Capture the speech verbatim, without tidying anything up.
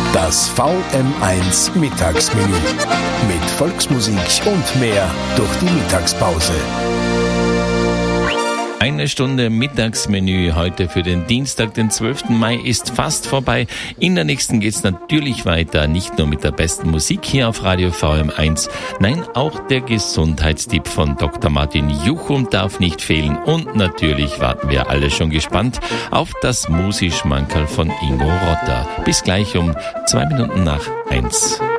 Das V M eins Mittagsmenü mit Volksmusik und mehr durch die Mittagspause. Eine Stunde Mittagsmenü heute für den Dienstag, den zwölften Mai, ist fast vorbei. In der nächsten geht's natürlich weiter, nicht nur mit der besten Musik hier auf Radio V M eins. Nein, auch der Gesundheitstipp von Doktor Martin Juchum darf nicht fehlen. Und natürlich warten wir alle schon gespannt auf das Musi-Schmankerl von Ingo Rotter. Bis gleich um zwei Minuten nach eins.